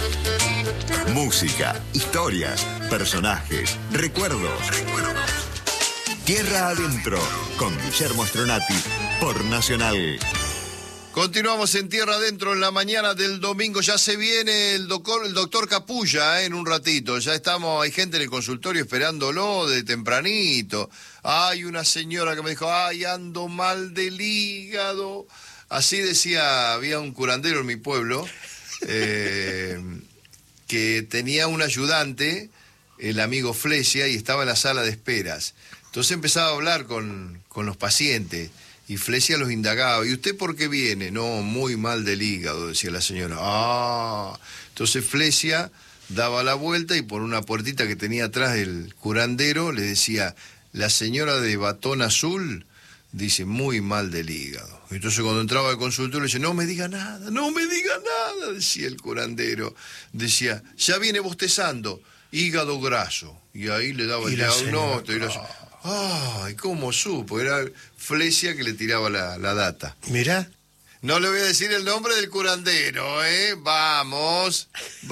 Música, historias, personajes, recuerdos. Tierra Adentro, con Guillermo Stronati, por Nacional. Continuamos en Tierra Adentro en la mañana del domingo. Ya se viene el doctor Capulla, en un ratito. Ya estamos, hay gente en el consultorio esperándolo de tempranito. Hay una señora que me dijo, ay, ando mal del hígado. Así decía, había un curandero en mi pueblo, que tenía un ayudante, el amigo Flesia, y estaba en la sala de esperas. Entonces empezaba a hablar con los pacientes. Y Flesia los indagaba. ¿Y usted por qué viene? No, muy mal del hígado, decía la señora. Ah. Entonces Flesia daba la vuelta y por una puertita que tenía atrás del curandero le decía, la señora de batón azul dice, muy mal del hígado. Entonces cuando entraba al consultorio le decía, no me diga nada, no me diga nada, decía el curandero. Decía, ya viene bostezando, hígado graso. Y ahí le daba el diagnóstico. Ay, ¿cómo supo? Era Flesia que le tiraba la data. Mirá. No le voy a decir el nombre del curandero, ¿eh? Vamos,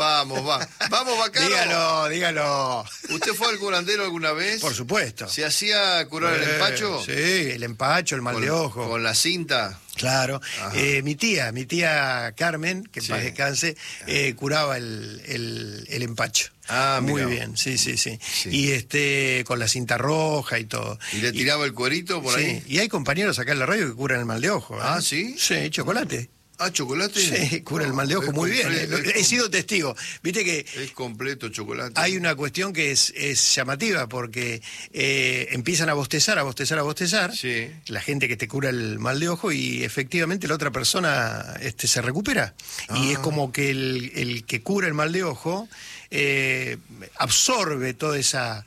Bacaro. Dígalo. ¿Usted fue al curandero alguna vez? Por supuesto. ¿Se hacía curar el empacho? Sí, el empacho, el mal de ojo. ¿Con la cinta? Claro. Mi tía Carmen, que en paz descanse, curaba el empacho. Ah, muy bien, sí. Y con la cinta roja y todo. ¿Y le tiraba el cuerito por ahí? Y hay compañeros acá en la radio que curan el mal de ojo. Ah, ¿sí? Sí, chocolate. Ah, ¿chocolate? Sí, cura el mal de ojo muy bien. He sido testigo. Viste que es completo chocolate. Hay una cuestión que es llamativa porque empiezan a bostezar. Sí. La gente que te cura el mal de ojo y efectivamente la otra persona se recupera. Y es como que el que cura el mal de ojo absorbe toda esa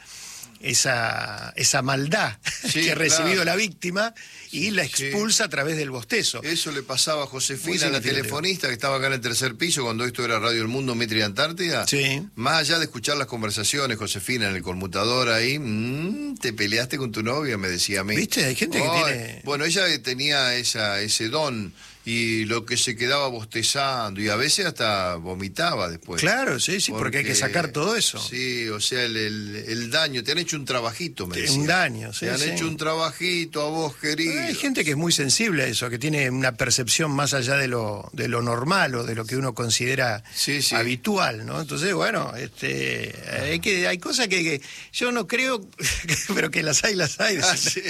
maldad que ha recibido la víctima y la expulsa a través del bostezo. Eso le pasaba a Josefina, la telefonista que estaba acá en el tercer piso cuando esto era Radio El Mundo, Mitre y Antártida. Sí. Más allá de escuchar las conversaciones, Josefina, en el conmutador ahí, te peleaste con tu novia, me decía a mí. ¿Viste? Hay gente que tiene... Bueno, ella tenía ese don y lo que se quedaba bostezando y a veces hasta vomitaba después. Claro, sí, porque hay que sacar todo eso. Sí, o sea, el daño. Te han hecho un trabajito, me decía. Un daño, sí. Te han hecho un trabajito a vos, querido. Hay gente que es muy sensible a eso, que tiene una percepción más allá de lo normal o de lo que uno considera habitual, ¿no? Entonces, bueno, hay cosas que yo no creo, pero que las hay. Sí.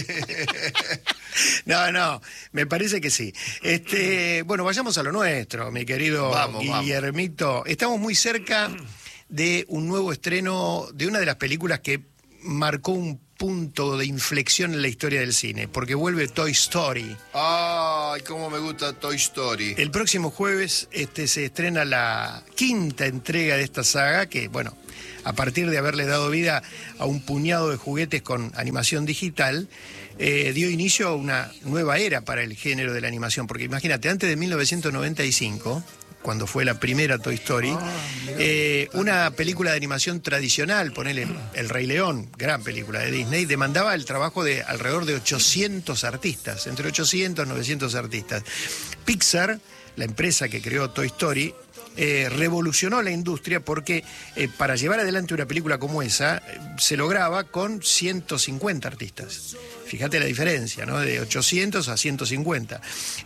No, me parece que sí. Bueno, vayamos a lo nuestro, mi querido Guillermito. Vamos. Estamos muy cerca de un nuevo estreno de una de las películas que marcó un punto de inflexión en la historia del cine, porque vuelve Toy Story. ¡Ay, cómo me gusta Toy Story! El próximo jueves se estrena la quinta entrega de esta saga, que, bueno, a partir de haberle dado vida a un puñado de juguetes con animación digital, dio inicio a una nueva era para el género de la animación, porque imagínate, antes de 1995... cuando fue la primera Toy Story, una película de animación tradicional, ponele El Rey León, gran película de Disney, demandaba el trabajo de alrededor de 800 artistas, entre 800 y 900 artistas. Pixar, la empresa que creó Toy Story, revolucionó la industria porque para llevar adelante una película como esa se lograba con 150 artistas. Fíjate la diferencia, ¿no? De 800 a 150.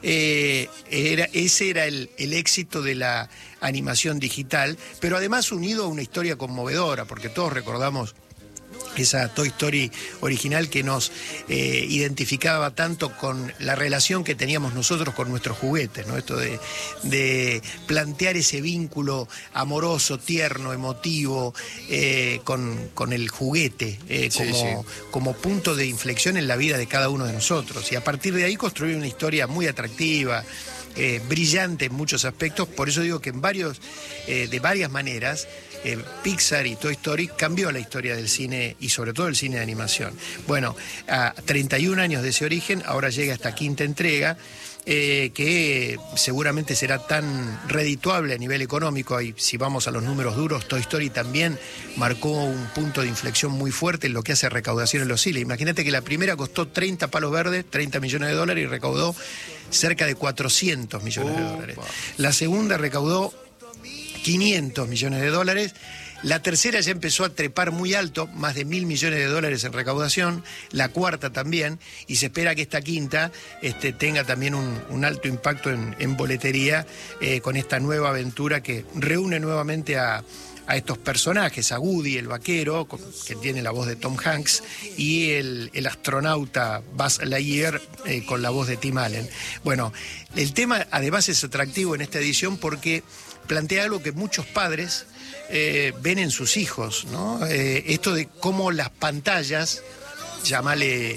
Ese era el éxito de la animación digital, pero además unido a una historia conmovedora, porque todos recordamos esa Toy Story original que nos identificaba tanto con la relación que teníamos nosotros con nuestros juguetes, ¿no? Esto de plantear ese vínculo amoroso, tierno, emotivo con el juguete como punto de inflexión en la vida de cada uno de nosotros. Y a partir de ahí construir una historia muy atractiva, brillante en muchos aspectos. Por eso digo que de varias maneras Pixar y Toy Story cambió la historia del cine y sobre todo el cine de animación. Bueno, a 31 años de ese origen, ahora llega esta quinta entrega, que seguramente será tan redituable a nivel económico. Y si vamos a los números duros, Toy Story también marcó un punto de inflexión muy fuerte en lo que hace recaudación en los cines. Imagínate que la primera costó 30 palos verdes, 30 millones de dólares, y recaudó cerca de 400 millones de dólares. La segunda recaudó 500 millones de dólares. La tercera ya empezó a trepar muy alto, más de 1.000 millones de dólares en recaudación, la cuarta también, y se espera que esta quinta tenga también un alto impacto en boletería con esta nueva aventura que reúne nuevamente a estos personajes, a Woody, el vaquero, que tiene la voz de Tom Hanks, y el astronauta Buzz Lightyear con la voz de Tim Allen. Bueno, el tema además es atractivo en esta edición porque plantea algo que muchos padres ven en sus hijos, ¿no? Esto de cómo las pantallas, llámale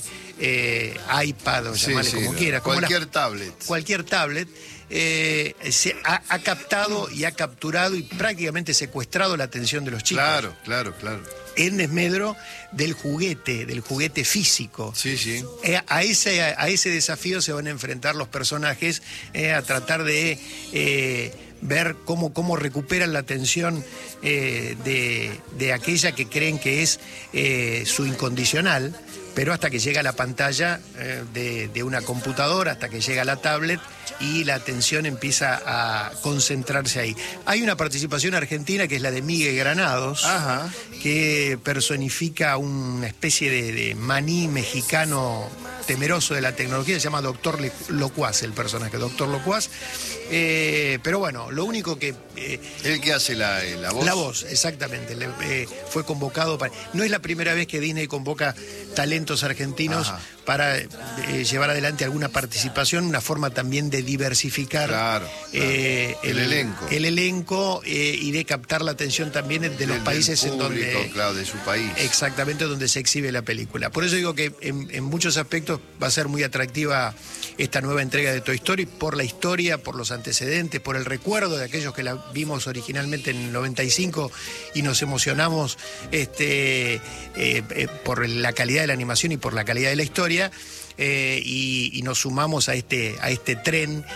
iPad o llámale como quieras. Cualquier tablet. Se ha captado y ha capturado y prácticamente secuestrado la atención de los chicos. Claro. En desmedro del juguete físico. Sí. A ese desafío se van a enfrentar los personajes a tratar de ver cómo recuperan la atención de aquella que creen que es su incondicional, pero hasta que llega la pantalla de una computadora, hasta que llega la tablet y la atención empieza a concentrarse ahí. Hay una participación argentina que es la de Miguel Granados, Ajá. que personifica una especie de maní mexicano temeroso de la tecnología, se llama Doctor Locuaz el personaje, Doctor Locuaz. Pero bueno, lo único que... ¿El que hace la voz? La voz, exactamente. Fue convocado para... No es la primera vez que Disney convoca talentos argentinos Ajá. para llevar adelante alguna participación, una forma también de diversificar el elenco. El elenco y de captar la atención también de los países del público, en donde... Claro, de su país. Exactamente, donde se exhibe la película. Por eso digo que en muchos aspectos va a ser muy atractiva esta nueva entrega de Toy Story, por la historia, por los antecedentes, por el recuerdo de aquellos que la vimos originalmente en el 95 y nos emocionamos por la calidad de la animación y por la calidad de la historia. Y nos sumamos a este tren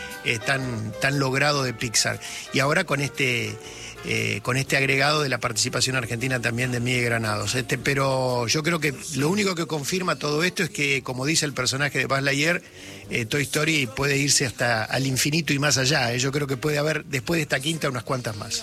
tan logrado de Pixar. Y ahora con este agregado de la participación argentina también de Miguel Granados. Pero yo creo que lo único que confirma todo esto es que, como dice el personaje de Buzz Lightyear, Toy Story puede irse hasta al infinito y más allá. Yo creo que puede haber, después de esta quinta, unas cuantas más.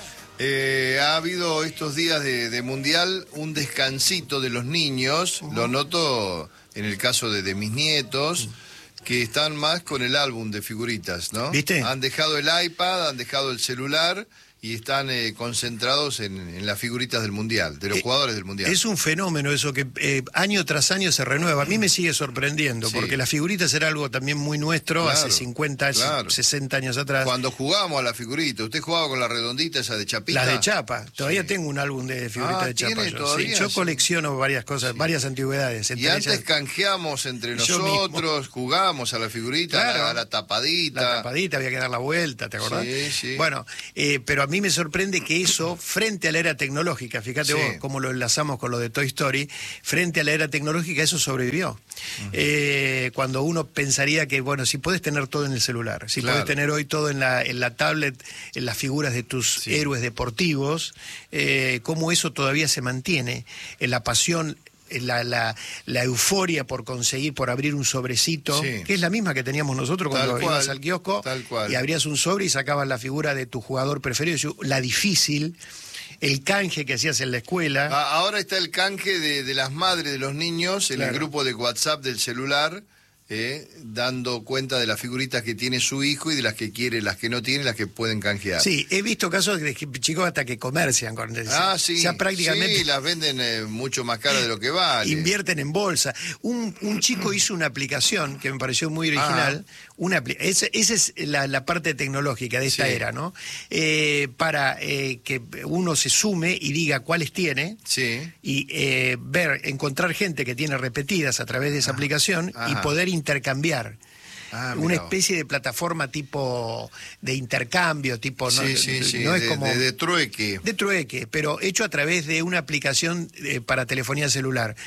Ha habido estos días de Mundial un descansito de los niños, lo noto en el caso de mis nietos, que están más con el álbum de figuritas, ¿no? ¿Viste? Han dejado el iPad, han dejado el celular y están concentrados en las figuritas del Mundial, de los jugadores del Mundial. Es un fenómeno eso que año tras año se renueva. A mí me sigue sorprendiendo, Sí. porque las figuritas era algo también muy nuestro, Claro, hace 50, claro. 60 años atrás. Cuando jugábamos a la figurita, ¿usted jugaba con la redondita esa de chapita? Las de chapa. Todavía Sí. tengo un álbum de figuritas de chapa. ¿tiene Yo, todavía? yo Sí. colecciono varias cosas, varias antigüedades. Y entre antes ellas canjeamos entre Yo nosotros, jugábamos a la figurita, Claro. a la tapadita. la tapadita, había que dar la vuelta, ¿te acordás? Sí, sí. Bueno, pero a mí me sorprende que eso, frente a la era tecnológica, fíjate Sí. vos cómo lo enlazamos con lo de Toy Story, frente a la era tecnológica eso sobrevivió. Cuando uno pensaría que, bueno, si podés tener todo en el celular, si Claro. podés tener hoy todo en la tablet, en las figuras de tus Sí. héroes deportivos, cómo eso todavía se mantiene, en la pasión, la euforia por conseguir, por abrir un sobrecito, Sí. que es la misma que teníamos nosotros cuando Tal cual, ibas al kiosco tal cual. y abrías un sobre y sacabas la figura de tu jugador preferido, la difícil, el canje que hacías en la escuela. Ahora está el canje de las madres de los niños en Claro. el grupo de WhatsApp del celular, dando cuenta de las figuritas que tiene su hijo y de las que quiere, las que no tiene, las que pueden canjear. Sí, he visto casos de chicos hasta que comercian con Sí. o sea, prácticamente Sí, las venden mucho más caras de lo que vale. invierten en bolsa. Un chico hizo una aplicación que me pareció muy original. Esa es la parte tecnológica de esta Sí. era, ¿no? Para que uno se sume y diga cuáles tiene. Sí. Y encontrar gente que tiene repetidas a través de esa aplicación y Ajá. poder intercambiar. Ah, Una mirá vos. especie de plataforma tipo de intercambio, tipo no, Sí, no es como de trueque. de trueque, pero hecho a través de una aplicación para telefonía celular.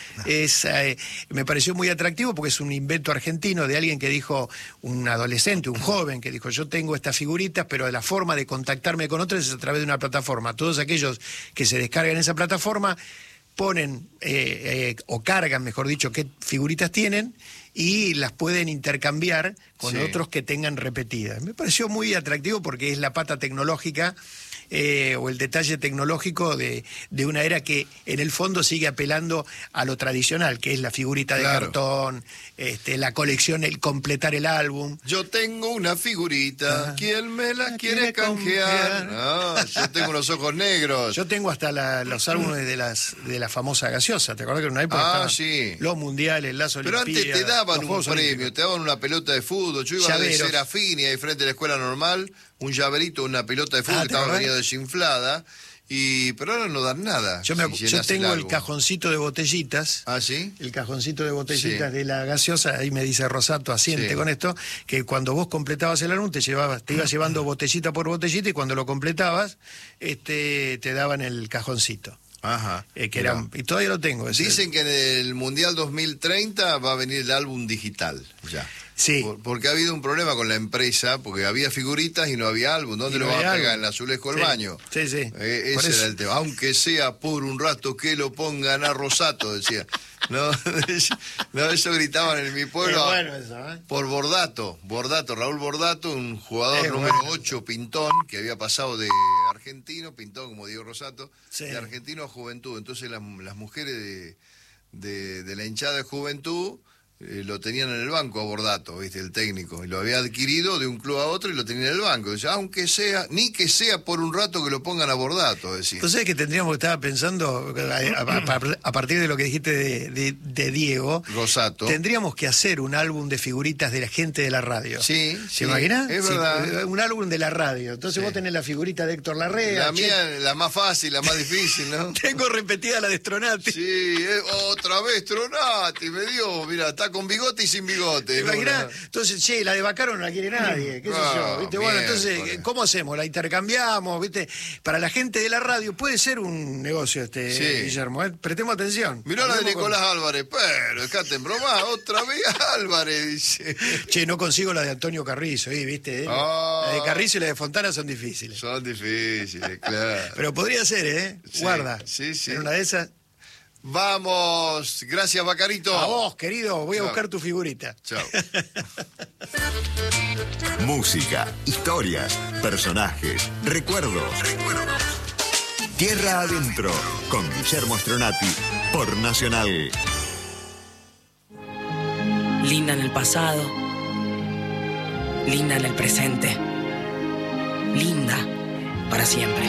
Me pareció muy atractivo porque es un invento argentino de alguien que dijo, un adolescente, un joven, que dijo, yo tengo estas figuritas, pero la forma de contactarme con otros es a través de una plataforma. Todos aquellos que se descargan esa plataforma ponen o cargan, mejor dicho, qué figuritas tienen y las pueden intercambiar con Sí. otros que tengan repetidas. Me pareció muy atractivo porque es la pata tecnológica o el detalle tecnológico de una era que en el fondo sigue apelando a lo tradicional, que es la figurita de cartón, la colección, el completar el álbum. Yo tengo una figurita, ¿quién me la quiere canjear? No, yo tengo unos ojos negros. Yo tengo hasta los álbumes de la famosa gaseosa, ¿te acordás que en una época sí. Los mundiales, las Olimpiadas? Pero antes te daban un premio, te daban una pelota de fútbol. Yo iba de Serafini ahí frente a la escuela normal, un llaverito, una pelota de fútbol que estaba venida desinflada. Pero ahora no dan nada. Yo tengo el cajoncito de botellitas. ¿Ah, sí? El cajoncito de botellitas de la gaseosa. Ahí me dice Rosato, asiente con esto, que cuando vos completabas el álbum te ibas llevando botellita por botellita, y cuando lo completabas te daban el cajoncito. Ajá. Y todavía lo tengo. Dicen que en el Mundial 2030 va a venir el álbum digital ya. Sí. Porque ha habido un problema con la empresa, porque había figuritas y no había álbum. ¿Dónde lo va a pegar? En el azulejo del baño. Sí. Ese era el tema. Aunque sea por un rato que lo pongan a Rosato, decía. No, eso gritaban en mi pueblo. Bueno eso, por Bordato, Raúl Bordato, un jugador número 8, Pintón, que había pasado de argentino, Pintón como Diego Rosato, de argentino a Juventud. Entonces las mujeres de la hinchada de Juventud lo tenían en el banco a Bordato, ¿viste? El técnico, y lo había adquirido de un club a otro y lo tenía en el banco. Decía, aunque sea, ni que sea por un rato que lo pongan a Bordato, decía. Entonces, que tendríamos que estar pensando, a partir de lo que dijiste de Diego Rosato, tendríamos que hacer un álbum de figuritas de la gente de la radio. Sí, ¿Se imagina? Es verdad. Un álbum de la radio. Entonces vos tenés la figurita de Héctor Larrea. La mía, la más fácil, la más difícil, ¿no? Tengo repetida la de Stronati. Sí, otra vez Stronati, me dio, mira, está con bigote y sin bigote. Entonces, la de Bacaro no la quiere nadie, qué sé yo, ¿viste? Bueno, entonces, ¿cómo hacemos? ¿La intercambiamos? ¿Viste? Para la gente de la radio puede ser un negocio Guillermo, prestemos atención. Mirá la de Nicolás Álvarez, pero dejate en broma, otra vez Álvarez, dice. Che, no consigo la de Antonio Carrizo, ¿viste? La de Carrizo y la de Fontana son difíciles. Son difíciles, claro. Pero podría ser, Guarda. Sí. En una de esas. Vamos, gracias Bacarito. A vos, querido, voy a buscar tu figurita. Chao. Música, historias, personajes, recuerdos. Tierra Adentro, con Guillermo Stronati, por Nacional. Linda en el pasado, linda en el presente, linda para siempre.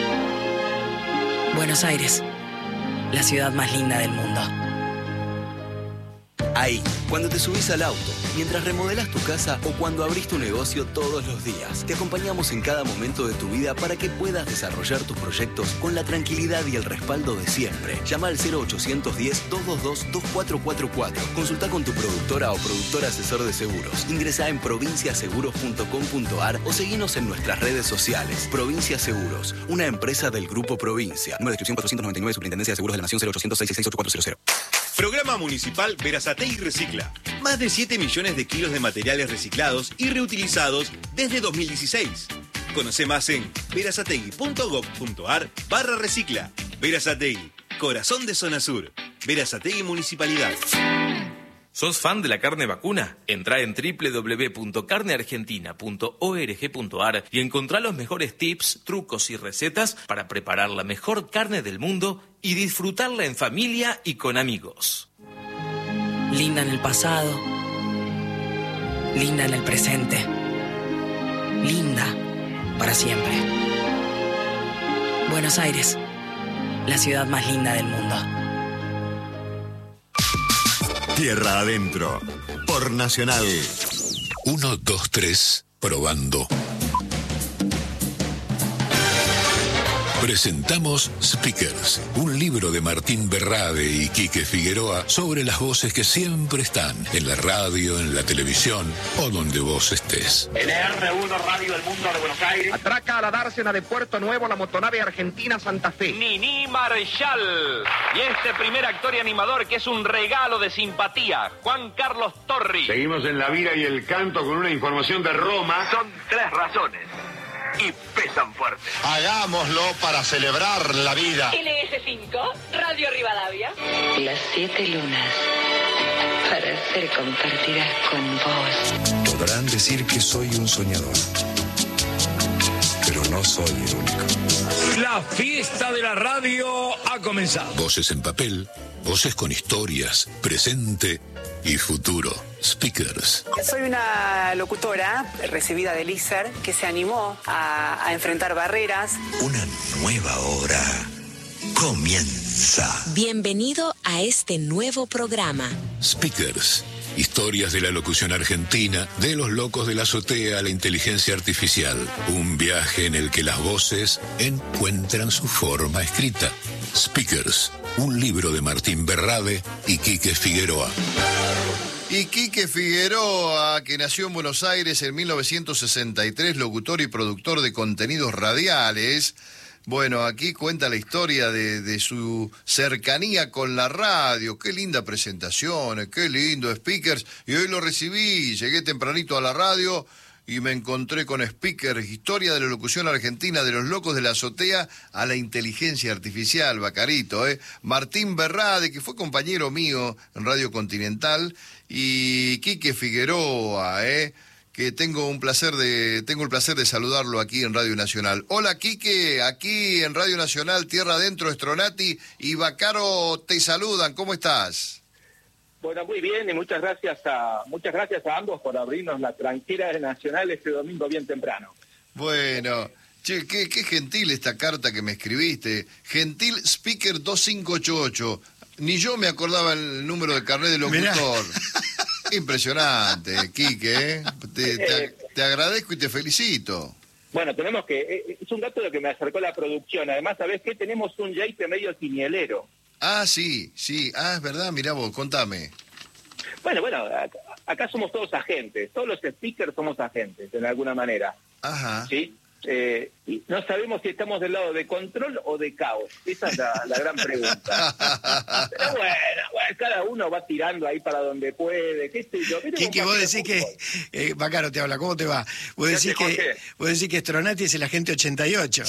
Buenos Aires, la ciudad más linda del mundo. Ahí, cuando te subís al auto, mientras remodelás tu casa o cuando abrís tu negocio todos los días. Te acompañamos en cada momento de tu vida para que puedas desarrollar tus proyectos con la tranquilidad y el respaldo de siempre. Llama al 0810-222-2444. Consulta con tu productora o productor asesor de seguros. Ingresá en provinciaseguros.com.ar o seguinos en nuestras redes sociales. Provincia Seguros, una empresa del Grupo Provincia. Número de inscripción 499, Superintendencia de Seguros de la Nación, 0800-666-8400. Programa Municipal Verazategui Recicla. Más de 7 millones de kilos de materiales reciclados y reutilizados desde 2016. Conoce más en verazategui.gov.ar/recicla. Verazategui, corazón de Zona Sur. Verazategui Municipalidad. ¿Sos fan de la carne vacuna? Entrá en www.carneargentina.org.ar y encontrá los mejores tips, trucos y recetas para preparar la mejor carne del mundo y disfrutarla en familia y con amigos. Linda en el pasado, linda en el presente, linda para siempre. Buenos Aires, la ciudad más linda del mundo. Tierra Adentro, por Nacional. 1, 2, 3, probando. Presentamos Speakers, un libro de Martín Berrade y Quique Figueroa sobre las voces que siempre están en la radio, en la televisión o donde vos estés. LR1 Radio del Mundo de Buenos Aires. Atraca a la dársena de Puerto Nuevo la motonave argentina Santa Fe. Nini Marshall. Y este primer actor y animador que es un regalo de simpatía, Juan Carlos Torri. Seguimos en la vida y el canto con una información de Roma. Son 3 razones. Y pesan fuerte. Hagámoslo para celebrar la vida. LS5, Radio Rivadavia. Las 7 lunas para ser compartidas con vos. Podrán decir que soy un soñador, pero no soy el único. La fiesta de la radio ha comenzado. Voces en papel, voces con historias, presente y futuro. Speakers. Soy una locutora recibida del ISER que se animó a enfrentar barreras. Una nueva hora comienza. Bienvenido a este nuevo programa. Speakers. Historias de la locución argentina, de los locos de la azotea a la inteligencia artificial. Un viaje en el que las voces encuentran su forma escrita. Speakers, un libro de Martín Berrade y Quique Figueroa. Y Quique Figueroa, que nació en Buenos Aires en 1963, locutor y productor de contenidos radiales. Bueno, aquí cuenta la historia de su cercanía con la radio. Qué linda presentación, qué lindo Speakers. Y hoy lo recibí, llegué tempranito a la radio y me encontré con Speakers, historia de la locución argentina, de los locos de la azotea a la inteligencia artificial, Bacarito, Martín Berrade, que fue compañero mío en Radio Continental, y Quique Figueroa, que tengo el placer de saludarlo aquí en Radio Nacional. Hola Quique, aquí en Radio Nacional, Tierra Adentro, Stronati y Bacaro te saludan, ¿cómo estás? Bueno, muy bien, y muchas gracias a ambos por abrirnos la tranquera de Nacional este domingo bien temprano. Bueno, che, qué gentil esta carta que me escribiste, Gentil Speaker 2588, ni yo me acordaba el número de carnet de locutor. Impresionante, Quique, te agradezco y te felicito. Bueno, tenemos que, es un dato de lo que me acercó la producción, además, ¿sabés qué? Tenemos un Jace medio quinielero. Ah, sí, es verdad, mirá vos, contame. Bueno, acá somos todos agentes, todos los speakers somos agentes, de alguna manera. Ajá. ¿Sí? Y no sabemos si estamos del lado de control o de caos. Esa es la gran pregunta. Pero bueno, cada uno va tirando ahí para donde puede, qué sé yo. Quique, vos decís que... Bacaro te habla, ¿cómo te va? Vos decís que Stronati es el agente 88.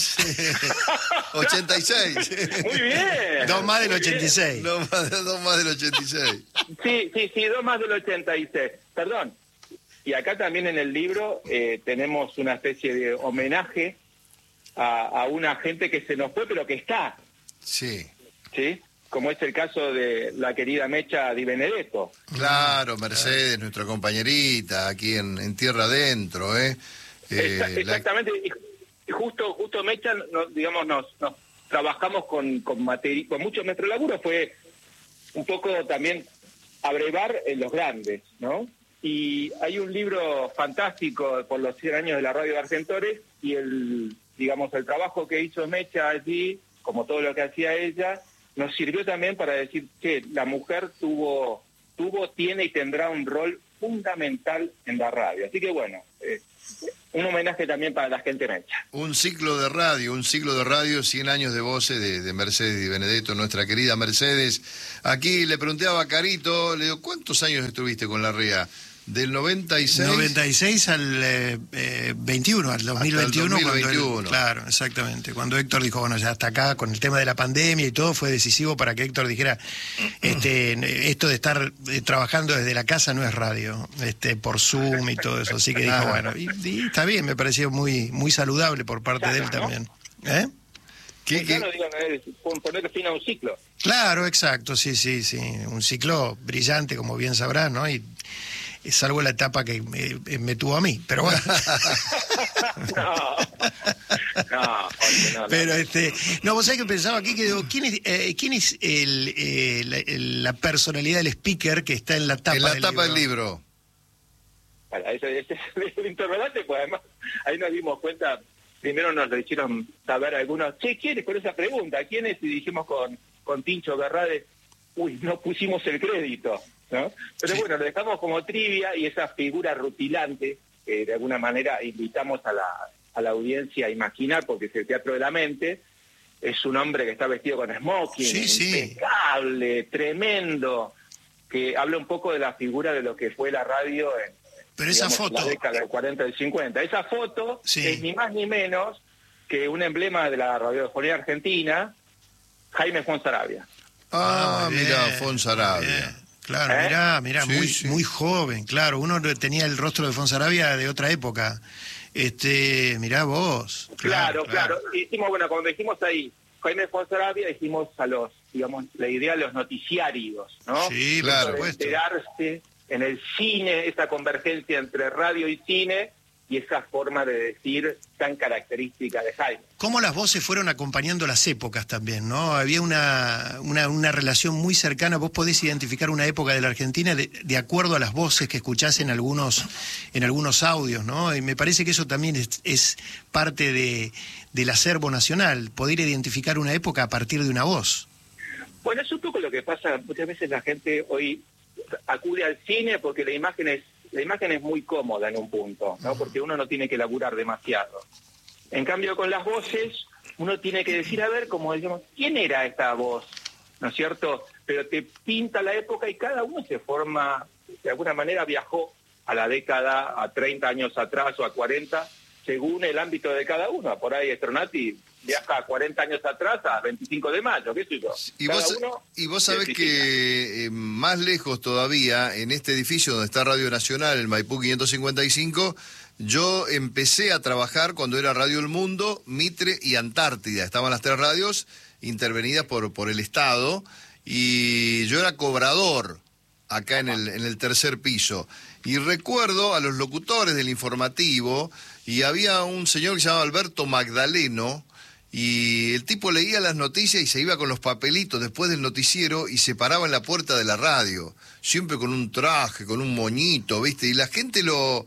86. Muy bien. 2 más del 86. 2 más del 86. Sí, 2 más del 86. Perdón. Y acá también en el libro tenemos una especie de homenaje a una gente que se nos fue, pero que está. Sí. ¿Sí? Como es el caso de la querida Mecha Di Benedetto. Claro, Mercedes, nuestra compañerita, aquí en Tierra Adentro, Exactamente. Y justo Mecha, nos trabajamos con mucho. Nuestro laburo fue un poco también abrevar en los grandes, ¿no? Y hay un libro fantástico por los 100 años de la radio de Argentores y el trabajo que hizo Mecha allí, como todo lo que hacía ella, nos sirvió también para decir que la mujer tiene y tendrá un rol fundamental en la radio. Así que bueno, un homenaje también para la gente Mecha. Un ciclo de radio, 100 años de voces de Mercedes Di Benedetto, nuestra querida Mercedes. Aquí le pregunté a Bacarito, le digo, ¿cuántos años estuviste con la REA? Del 96 al 21, al 2021. Hasta el 2021. Claro, exactamente. Cuando Héctor dijo, bueno, ya hasta acá, con el tema de la pandemia y todo, fue decisivo para que Héctor dijera, esto de estar trabajando desde la casa no es radio, por Zoom y todo eso. Así que dijo, bueno, y está bien, me pareció muy, muy saludable por parte de él también. Poner fin a un ciclo. Claro, exacto, sí. Un ciclo brillante, como bien sabrás, ¿no? Y salvo la etapa que me tuvo a mí, pero bueno. No. Pero vos sabés que pensaba aquí que digo, ¿quién es la personalidad del speaker que está en la tapa del libro? Bueno, ese es el interrogante, pues además ahí nos dimos cuenta, primero nos lo hicieron saber algunos, ¿quién es con esa pregunta? ¿Quién es? Y dijimos con Tincho Berrade, no pusimos el crédito, ¿no? Pero bueno, lo dejamos como trivia y esa figura rutilante que de alguna manera invitamos a la audiencia a imaginar, porque es el teatro de la mente, es un hombre que está vestido con smoking, impecable, tremendo, que habla un poco de la figura de lo que fue la radio Pero esa foto, la década del 40 y 50. Esa foto es ni más ni menos que un emblema de la radiofonía argentina, Jaime Fonsaravia. Mira, Fonsaravia. Claro, mirá, muy joven, claro. Uno tenía el rostro de Fonsaravia de otra época. Mirá vos. Claro. Hicimos, bueno, como dijimos ahí, Jaime Fonsagrabia, dijimos a los, digamos, la idea de los noticiarios, ¿no? Sí, claro. Por supuesto. Enterarse en el cine, esa convergencia entre radio y cine, y esa forma de decir tan característica de Jaime. Cómo las voces fueron acompañando las épocas también, ¿no? Había una relación muy cercana. Vos podés identificar una época de la Argentina de acuerdo a las voces que escuchás en algunos audios, ¿no? Y me parece que eso también es parte del acervo nacional, poder identificar una época a partir de una voz. Bueno, es un poco lo que pasa. Muchas veces la gente hoy acude al cine porque la imagen es muy cómoda en un punto, ¿no? Porque uno no tiene que laburar demasiado. En cambio, con las voces, uno tiene que decir, a ver, como decimos, ¿quién era esta voz? ¿No es cierto? Pero te pinta la época y cada uno se forma, de alguna manera viajó a la década, a 30 años atrás o a 40, según el ámbito de cada uno. Por ahí Stronati viaja a 40 años atrás, a 25 de mayo, qué sé yo. Y vos sabés que más lejos todavía, en este edificio donde está Radio Nacional, el Maipú 555, yo empecé a trabajar cuando era Radio El Mundo, Mitre y Antártida. Estaban las 3 radios intervenidas por el Estado, y yo era cobrador acá en el tercer piso. Y recuerdo a los locutores del informativo, y había un señor que se llamaba Alberto Magdaleno, y el tipo leía las noticias y se iba con los papelitos después del noticiero y se paraba en la puerta de la radio, siempre con un traje, con un moñito, ¿viste? Y la gente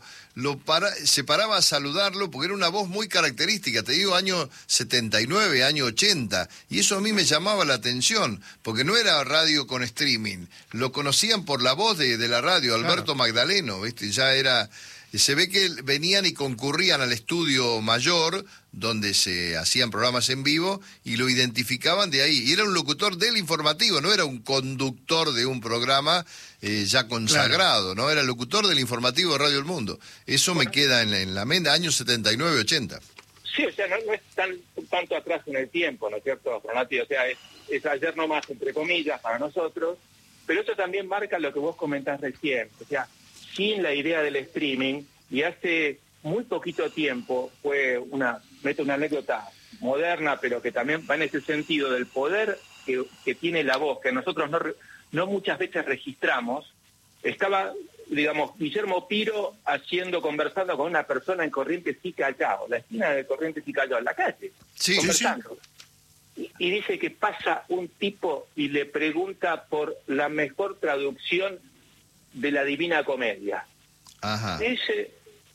se paraba a saludarlo porque era una voz muy característica, te digo, año 79, año 80, y eso a mí me llamaba la atención, porque no era radio con streaming, lo conocían por la voz de la radio, Alberto Magdaleno, ¿viste? Ya era... Se ve que venían y concurrían al estudio mayor, donde se hacían programas en vivo, y lo identificaban de ahí. Y era un locutor del informativo, no era un conductor de un programa ya consagrado, ¿no? Era el locutor del informativo de Radio El Mundo. Eso me queda en la mente, años 79, 80. Sí, o sea, no es tanto atrás en el tiempo, ¿no es cierto, Stronati? O sea, es ayer nomás, entre comillas, para nosotros, pero eso también marca lo que vos comentás recién, o sea, sin la idea del streaming, y hace muy poquito tiempo fue una anécdota moderna, pero que también va en ese sentido del poder que tiene la voz, que nosotros no muchas veces registramos. Estaba, digamos, Guillermo Piro conversando con una persona en Corrientes y Callao, la esquina de Corrientes y Callao, en la calle, conversando. Sí. Y dice que pasa un tipo y le pregunta por la mejor traducción de la Divina Comedia. Ajá. Dice,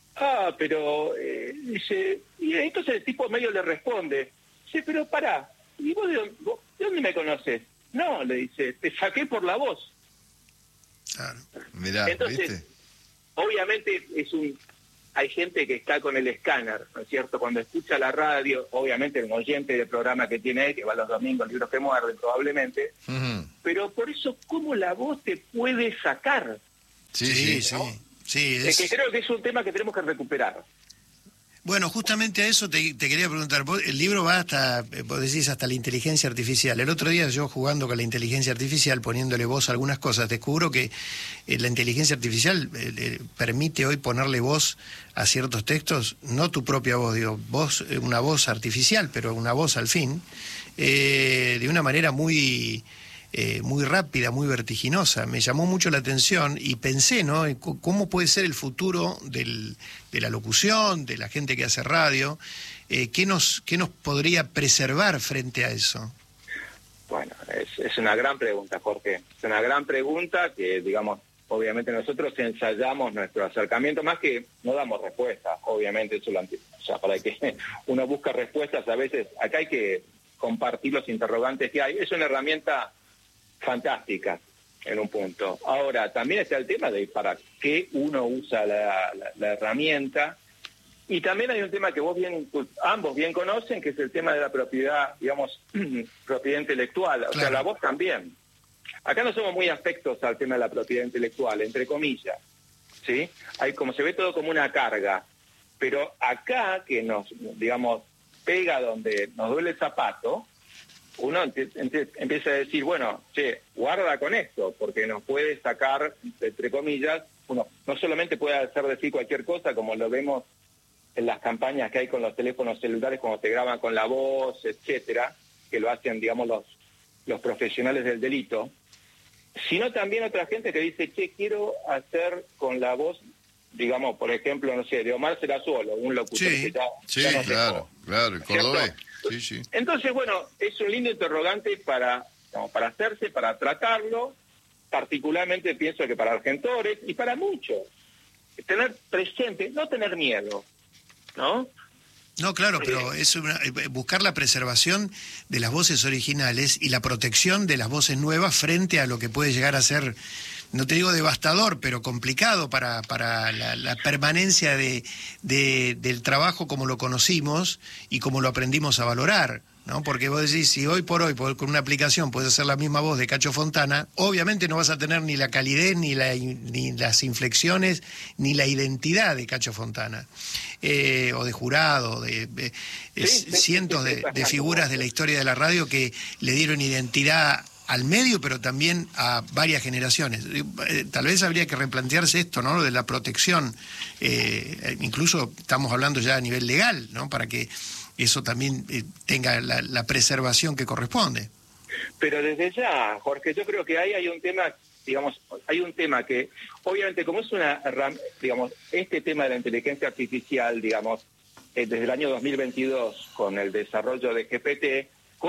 dice, y entonces el tipo medio le responde, dice, pero pará, ¿y vos de dónde me conoces? No, le dice, te saqué por la voz. Claro. Mirá, entonces, ¿viste? Obviamente hay gente que está con el escáner, ¿no es cierto? Cuando escucha la radio, obviamente un oyente del programa que tiene él, que va los domingos, Libros que Muerden, probablemente, pero por eso, ¿cómo la voz te puede sacar? Sí. Es que creo que es un tema que tenemos que recuperar. Bueno, justamente a eso te quería preguntar. El libro va vos decís, hasta la inteligencia artificial. El otro día yo jugando con la inteligencia artificial, poniéndole voz a algunas cosas, descubro que la inteligencia artificial permite hoy ponerle voz a ciertos textos, no tu propia voz, digo, una voz artificial, pero una voz al fin, de una manera muy rápida, muy vertiginosa. Me llamó mucho la atención y pensé, ¿no?, cómo puede ser el futuro de la locución, de la gente que hace radio. ¿Qué nos podría preservar frente a eso? Bueno, es una gran pregunta, Jorge. Es una gran pregunta que, digamos, obviamente nosotros ensayamos nuestro acercamiento, más que no damos respuestas, obviamente, o sea, para que uno busca respuestas, a veces acá hay que compartir los interrogantes que hay. Es una herramienta fantástica en un punto. Ahora, también está el tema de para qué uno usa la herramienta, y también hay un tema que ambos bien conocen, que es el tema de la propiedad, digamos, propiedad intelectual, o sea, la voz también. Acá no somos muy afectos al tema de la propiedad intelectual, entre comillas, ¿sí? Como se ve todo como una carga, pero acá que nos, digamos, pega donde nos duele el zapato, uno empieza a decir, bueno, guarda con esto, porque nos puede sacar, entre comillas, uno no solamente puede hacer decir cualquier cosa, como lo vemos en las campañas que hay con los teléfonos celulares cuando te graban con la voz, etcétera, que lo hacen, digamos, los profesionales del delito, sino también otra gente que dice, che, quiero hacer con la voz, digamos, por ejemplo, no sé, de Omar Serazuolo, un locutor que ya nos dejó. Claro, el cordobés. Sí. Entonces, bueno, es un lindo interrogante para hacerse, para tratarlo, particularmente pienso que para Argentores y para muchos. Tener presente, no tener miedo, ¿no? No, claro, pero es buscar la preservación de las voces originales y la protección de las voces nuevas frente a lo que puede llegar a ser, no te digo devastador, pero complicado para la permanencia del trabajo como lo conocimos y como lo aprendimos a valorar, ¿no? Porque vos decís, si hoy por hoy con una aplicación puedes hacer la misma voz de Cacho Fontana, obviamente no vas a tener ni la calidez, ni las inflexiones, ni la identidad de Cacho Fontana, o de Jurado, cientos de figuras de la historia de la radio que le dieron identidad al medio, pero también a varias generaciones. Tal vez habría que replantearse esto, ¿no? De la protección, incluso estamos hablando ya a nivel legal, ¿no? Para que eso también tenga la preservación que corresponde. Pero desde ya, Jorge, yo creo que ahí hay un tema, digamos, que, obviamente, como es digamos, este tema de la inteligencia artificial, digamos, desde el año 2022, con el desarrollo de GPT,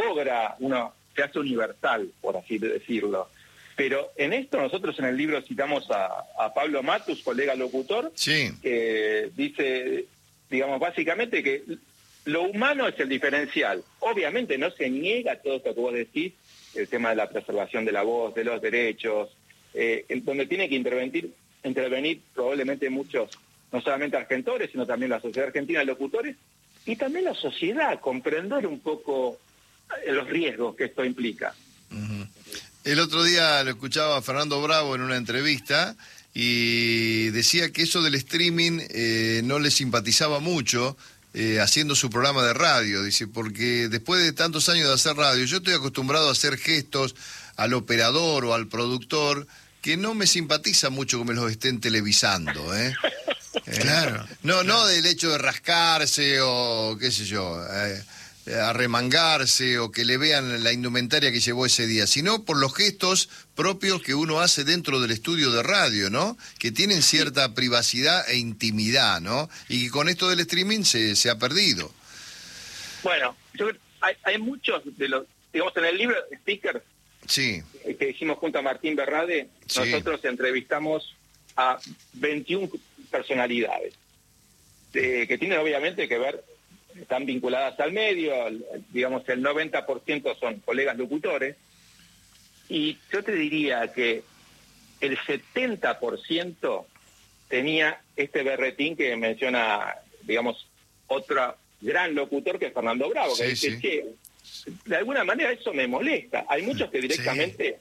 se hace universal, por así decirlo. Pero en esto nosotros en el libro citamos a Pablo Matus, colega locutor, que dice, digamos, básicamente que lo humano es el diferencial. Obviamente no se niega todo esto que vos decís, el tema de la preservación de la voz, de los derechos, donde tiene que intervenir probablemente muchos, no solamente argentores, sino también la sociedad argentina de locutores, y también la sociedad, comprender un poco los riesgos que esto implica. Uh-huh. El otro día lo escuchaba a Fernando Bravo en una entrevista y decía que eso del streaming no le simpatizaba mucho, haciendo su programa de radio, dice, porque después de tantos años de hacer radio, yo estoy acostumbrado a hacer gestos al operador o al productor que no me simpatiza mucho que me los estén televisando, Claro. No del hecho de rascarse o qué sé yo, arremangarse o que le vean la indumentaria que llevó ese día, sino por los gestos propios que uno hace dentro del estudio de radio, ¿no? Que tienen cierta privacidad e intimidad, ¿no? Y con esto del streaming se ha perdido. Bueno, hay muchos de los, digamos, en el libro Speaker, que hicimos junto a Martín Berrade, nosotros entrevistamos a 21 personalidades que tienen obviamente que ver, están vinculadas al medio, digamos el 90% son colegas locutores, y yo te diría que el 70% tenía este berretín que menciona, digamos, otro gran locutor que es Fernando Bravo, que dice, che, de alguna manera eso me molesta. Hay muchos que directamente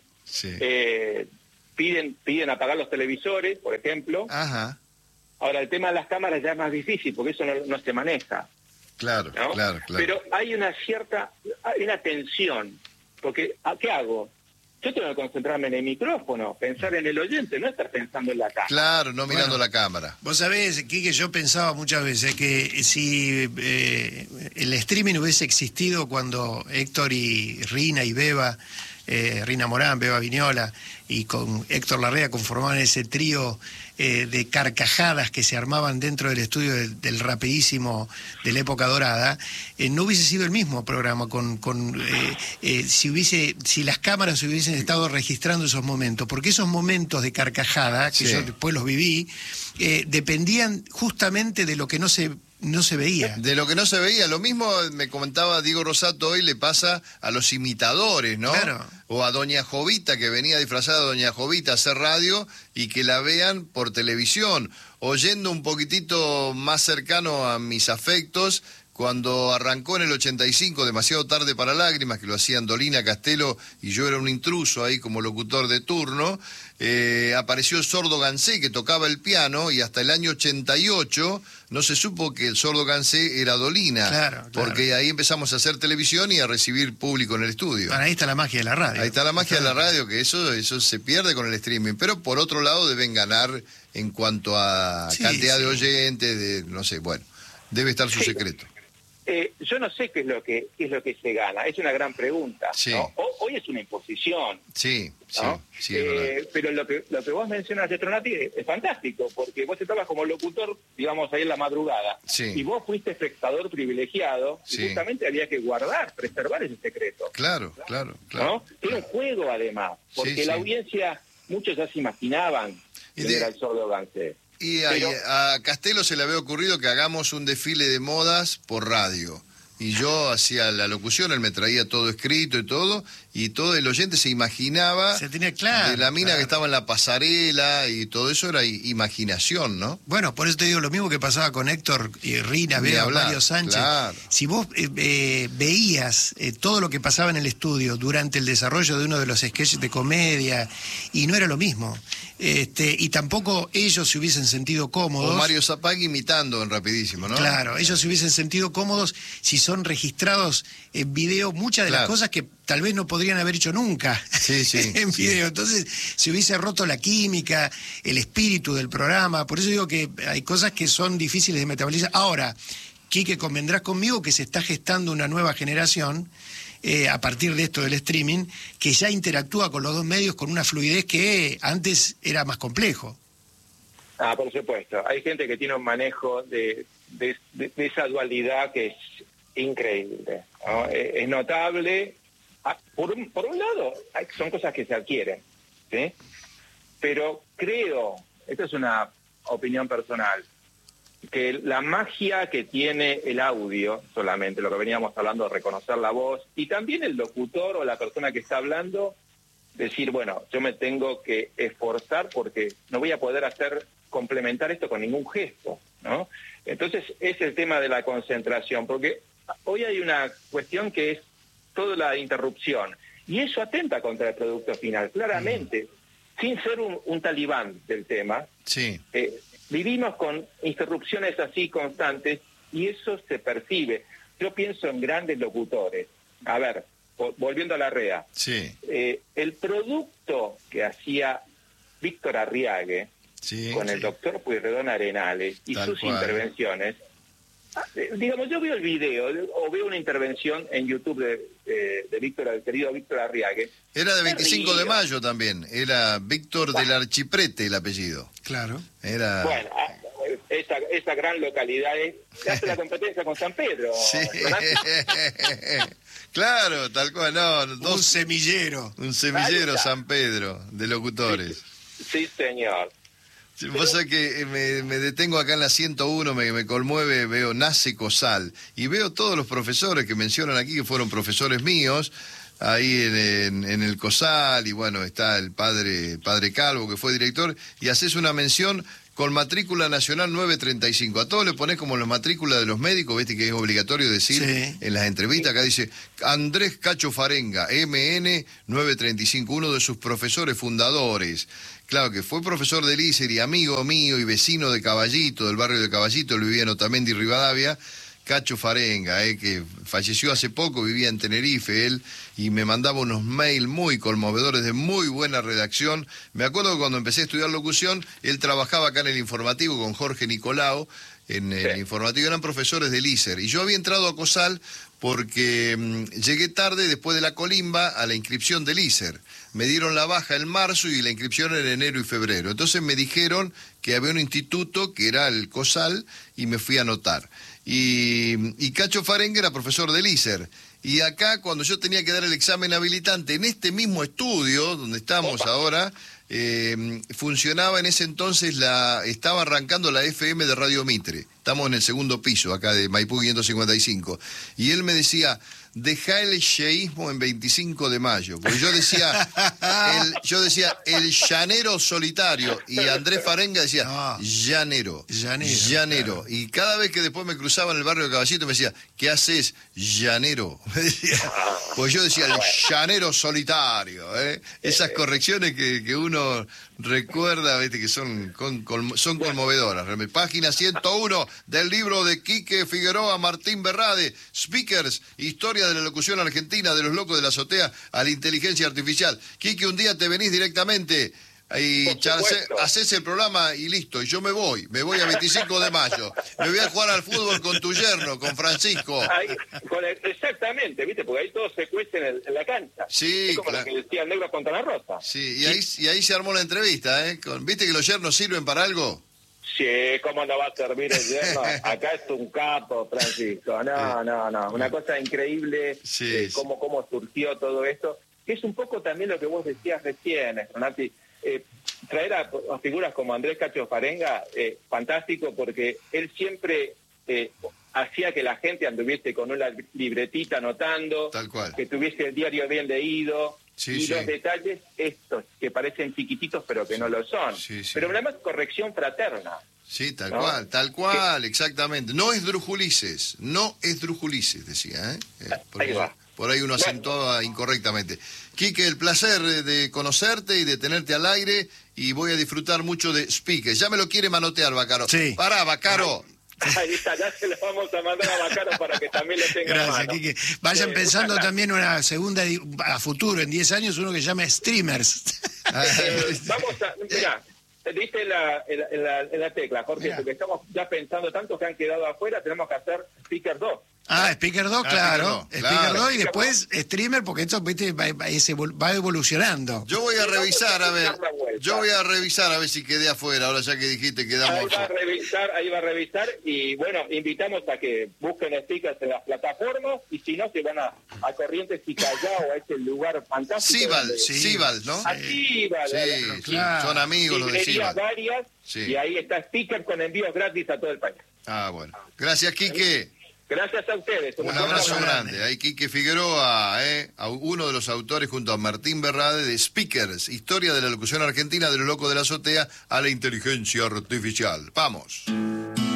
piden apagar los televisores, por ejemplo. Ajá. Ahora, el tema de las cámaras ya es más difícil, porque eso no se maneja. Claro, ¿no? Claro. Pero hay una tensión, porque ¿qué hago? Yo tengo que concentrarme en el micrófono, pensar en el oyente, no estar pensando en la cámara. Claro, no mirando la cámara. Vos sabés, Quique, yo pensaba muchas veces que si el streaming hubiese existido cuando Héctor y Rina y Beba, Rina Morán, Beba Viñola, y con Héctor Larrea conformaban ese trío de carcajadas que se armaban dentro del estudio del Rapidísimo de la época dorada, no hubiese sido el mismo programa si las cámaras hubiesen estado registrando esos momentos, porque esos momentos de carcajada, que yo después los viví, dependían justamente de lo que no se veía. De lo que no se veía. Lo mismo me comentaba Diego Rosato, hoy le pasa a los imitadores, ¿no? Claro. O a Doña Jovita, que venía disfrazada de Doña Jovita a hacer radio y que la vean por televisión. Oyendo un poquitito más cercano a mis afectos, cuando arrancó en el 85, Demasiado tarde para lágrimas, que lo hacían Dolina Castelo y yo era un intruso ahí como locutor de turno, apareció el Sordo Gansé, que tocaba el piano, y hasta el año 88 no se supo que el Sordo Gansé era Dolina. Claro. Porque ahí empezamos a hacer televisión y a recibir público en el estudio. Bueno, ahí está la magia de la radio. Ahí está la magia de la radio, que eso se pierde con el streaming. Pero por otro lado deben ganar en cuanto a cantidad de oyentes, no sé, bueno. Debe estar su secreto. Yo no sé qué es lo que se gana, es una gran pregunta. Sí. ¿No? Hoy es una imposición. Sí, ¿no? sí, es verdad. Pero lo que vos mencionas de Tronati es fantástico, porque vos estabas como locutor, digamos, ahí en la madrugada, Sí. y vos fuiste espectador privilegiado, Sí. y justamente había que preservar ese secreto. Claro. ¿No? Era un juego, además, porque Sí, la sí. audiencia, muchos ya se imaginaban quién era el sordo Gansé. Y Pero- a Castelo se le había ocurrido que hagamos un desfile de modas por radio. Y yo hacía la locución, él me traía todo escrito y todo el oyente se imaginaba Se tenía claro, de la mina claro. que estaba en la pasarela y todo eso era imaginación, ¿no? Bueno, por eso te digo lo mismo que pasaba con Héctor y Rina, Ni Vega, hablar, Mario Sánchez. claro. Si vos veías todo lo que pasaba en el estudio durante el desarrollo de uno de los sketches de comedia, y no era lo mismo. Y tampoco ellos se hubiesen sentido cómodos. O Mario Zapag imitando en Rapidísimo, ¿no? Claro, ellos se hubiesen sentido cómodos si son registrados en video muchas de las Claro. cosas que tal vez no podrían haber hecho nunca Sí, en video. Entonces se hubiese roto la química, el espíritu del programa. Por eso digo que hay cosas que son difíciles de metabolizar. Ahora, Quique, convendrás conmigo que se está gestando una nueva generación a partir de esto del streaming, que ya interactúa con los dos medios con una fluidez que antes era más complejo. Por supuesto. Hay gente que tiene un manejo de esa dualidad que es increíble, ¿no? Es notable. Por un lado, son cosas que se adquieren, ¿sí? Pero creo, esta es una opinión personal, que la magia que tiene el audio, solamente lo que veníamos hablando, de reconocer la voz, y también el locutor o la persona que está hablando, decir, bueno, yo me tengo que esforzar porque no voy a poder complementar esto con ningún gesto, ¿no? Entonces, es el tema de la concentración, porque hoy hay una cuestión que es toda la interrupción, y eso atenta contra el producto final, claramente, sin ser un talibán del tema. Sí. Vivimos con interrupciones así constantes y eso se percibe. Yo pienso en grandes locutores. A ver, volviendo a la REA. Sí. El producto que hacía Víctor Arriague con el doctor Pueyrredón Arenales y Tal sus cual. intervenciones, digamos, yo veo el video o veo una intervención en YouTube de Víctor, el querido Víctor Arriague. Era de Me 25 de río. mayo también. Era Víctor del Archiprete el apellido. Claro. Era... Bueno, esa gran localidad hace la competencia con San Pedro. Sí. ¿No? Claro, tal cual, no. Un semillero. Un semillero Ahí está. San Pedro de locutores. Sí, señor. Sí, vos sabés que me detengo acá en la 101, me conmueve, veo Nace Cosal y veo todos los profesores que mencionan aquí que fueron profesores míos ahí en el Cosal, y bueno, está el padre Calvo que fue director, y haces una mención con matrícula nacional 935. A todos le ponés como la matrícula de los médicos, viste que es obligatorio decir Sí. en las entrevistas, acá dice Andrés Cacho Farenga, MN 935, uno de sus profesores fundadores. Claro que fue profesor de ISER y amigo mío y vecino de Caballito, del barrio de Caballito, él vivía en Otamendi y Rivadavia, Cacho Farenga, que falleció hace poco, vivía en Tenerife él, y me mandaba unos mails muy conmovedores de muy buena redacción. Me acuerdo que cuando empecé a estudiar locución, él trabajaba acá en el informativo con Jorge Nicolau, en el informativo, eran profesores del ISER, y yo había entrado a COSAL porque llegué tarde después de la colimba a la inscripción del ISER. Me dieron la baja en marzo y la inscripción en enero y febrero. Entonces me dijeron que había un instituto que era el COSAL y me fui a anotar. Y Cacho Farenga era profesor del ISER. Y acá, cuando yo tenía que dar el examen habilitante, en este mismo estudio, donde estamos ahora, funcionaba en ese entonces, estaba arrancando la FM de Radio Mitre. Estamos en el segundo piso, acá de Maipú 555. Y él me decía, dejá el yeísmo en 25 de mayo. Porque yo decía, el llanero solitario. Y Andrés Farenga decía, llanero. Claro. Y cada vez que después me cruzaba en el barrio de Caballito me decía, ¿qué haces, llanero? Me decía, pues yo decía, el llanero solitario. Esas correcciones que uno recuerda, ¿viste? Que son conmovedoras. Página 101 del libro de Quique Figueroa Martín Berrade, Speakers, Historia de la Locución Argentina, de los locos de la azotea a la inteligencia artificial. Quique, un día te venís directamente Y haces el programa y listo, y yo me voy a 25 de mayo, me voy a jugar al fútbol con tu yerno, con Francisco. Exactamente, ¿viste? Porque ahí todos se cuecen en la cancha. Sí, es como lo que decía el negro contra la rosa. Sí, y ahí se armó la entrevista, ¿eh? ¿Viste que los yernos sirven para algo? Sí, ¿cómo no va a servir el yerno? Acá es un capo, Francisco. No. Una cosa increíble, cómo surgió todo esto. Que es un poco también lo que vos decías recién, Nati. Traer a figuras como Andrés Cacho Farenga, fantástico, porque él siempre hacía que la gente anduviese con una libretita anotando, tal cual, que tuviese el diario bien leído, los detalles estos, que parecen chiquititos pero que no lo son. Pero además corrección fraterna. Sí, tal cual, exactamente. No es Drujulices, decía, ahí va. Por ahí uno acentuaba incorrectamente. Quique, el placer de conocerte y de tenerte al aire, y voy a disfrutar mucho de Speakers. Ya me lo quiere manotear, Bacaro. Sí. Pará, Bacaro. Ahí está, ya se lo vamos a mandar a Bacaro para que también lo tenga. Gracias, Quique. Vayan pensando también una segunda, a futuro, en 10 años, uno que se llama Streamers. Vamos a... Mirá, diste en la tecla, Jorge, porque estamos ya pensando tanto que han quedado afuera, tenemos que hacer Speaker 2. Speaker 2, claro. Speaker 2 y después Streamer, porque esto va evolucionando. Yo voy a revisar, a ver si quedé afuera, ahora ya que dijiste quedamos afuera. Ahí va a revisar, y bueno, invitamos a que busquen Speakers en las plataformas, y si no, se van a Corrientes y Callao, a ese lugar fantástico. Sibal, ¿no? A Sibal, claro. Son amigos los de Sibal. Varias, y ahí está Speaker con envíos gratis a todo el país. Bueno. Gracias, Quique. Gracias a ustedes. Un abrazo grande. Ahí Quique Figueroa, a uno de los autores junto a Martín Berrade de Speakers, historia de la locución argentina de los locos de la azotea a la inteligencia artificial. Vamos.